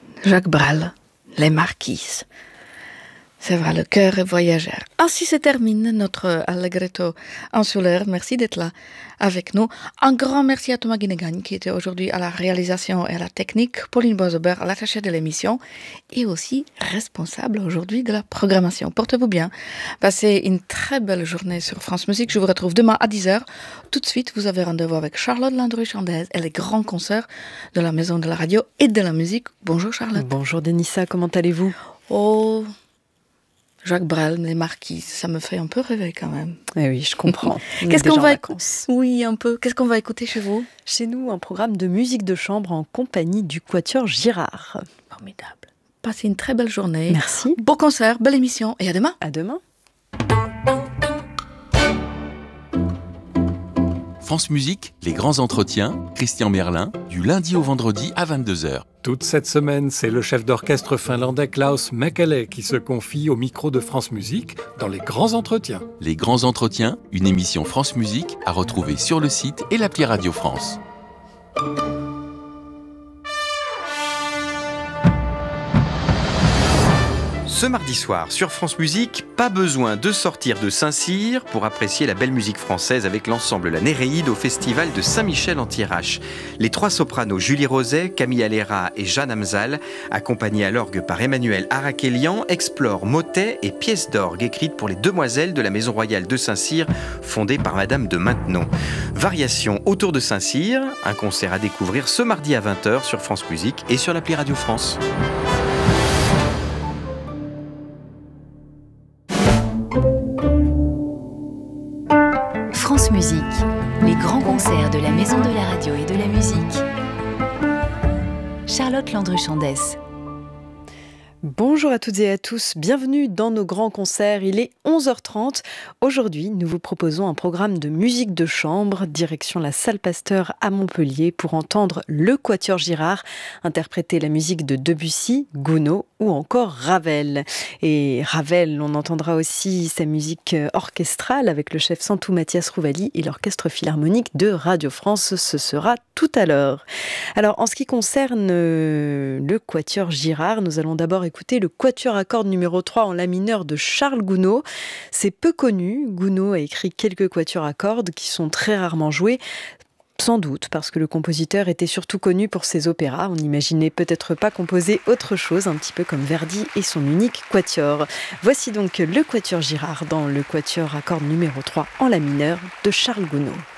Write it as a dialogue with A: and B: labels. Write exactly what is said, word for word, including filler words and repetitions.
A: Jacques Brel, Les Marquises. C'est vrai, le cœur est voyageur. Ainsi se termine notre Allegretto insulaire. Merci d'être là avec nous. Un grand merci à Thomas Guinegagne qui était aujourd'hui à la réalisation et à la technique, Pauline Boisebert, l'attachée de l'émission et aussi responsable aujourd'hui de la programmation. Portez-vous bien. Passez une très belle journée sur France Musique. Je vous retrouve demain à dix heures. Tout de suite, vous avez rendez-vous avec Charlotte Landry-Chandès et les grands concerts de la Maison de la Radio et de la Musique. Bonjour Charlotte.
B: Bonjour Denissa, comment allez-vous ?
A: Oh... Jacques Brel, Les Marquises, ça me fait un peu rêver quand même.
B: Eh oui, je comprends.
A: Qu'est-ce qu'on va écouter ? Oui, un peu. Qu'est-ce qu'on va écouter chez vous ?
B: Chez nous, un programme de musique de chambre en compagnie du Quatuor Girard.
A: Formidable. Passez une très belle journée.
B: Merci.
A: Beau concert, belle émission et à demain.
B: À demain.
C: France Musique, les grands entretiens, Christian Merlin, du lundi au vendredi à vingt-deux heures.
D: Toute cette semaine, c'est le chef d'orchestre finlandais Klaus Mäkelä qui se confie au micro de France Musique dans les grands entretiens.
C: Les grands entretiens, une émission France Musique à retrouver sur le site et l'appli Radio France.
E: Ce mardi soir, sur France Musique, pas besoin de sortir de Saint-Cyr pour apprécier la belle musique française avec l'ensemble La Néréide au festival de Saint-Michel-en-Thiérache. Les trois sopranos Julie Roset, Camille Alera et Jeanne Amzal, accompagnés à l'orgue par Emmanuel Arakélian, explorent motets et pièces d'orgue écrites pour les demoiselles de la Maison Royale de Saint-Cyr, fondée par Madame de Maintenon. Variation autour de Saint-Cyr, un concert à découvrir ce mardi à vingt heures sur France Musique et sur l'appli Radio France.
F: France Musique, les grands concerts de la Maison de la Radio et de la Musique. Charlotte Landry-Chandès.
B: Bonjour à toutes et à tous, bienvenue dans nos grands concerts, il est onze heures trente. Aujourd'hui, nous vous proposons un programme de musique de chambre, direction la Salle Pasteur à Montpellier pour entendre le Quatuor Girard interpréter la musique de Debussy, Gounod ou encore Ravel. Et Ravel, on entendra aussi sa musique orchestrale avec le chef Santou Mathias Rouvali et l'Orchestre Philharmonique de Radio France, ce sera tout à l'heure. Alors, en ce qui concerne le Quatuor Girard, nous allons d'abord écouter le Quatuor à cordes numéro trois en la mineur de Charles Gounod. C'est peu connu, Gounod a écrit quelques quatuors à cordes qui sont très rarement joués. Sans doute, parce que le compositeur était surtout connu pour ses opéras. On n'imaginait peut-être pas composer autre chose, un petit peu comme Verdi et son unique quatuor. Voici donc le Quatuor Girard dans le Quatuor à cordes numéro trois en la mineur de Charles Gounod.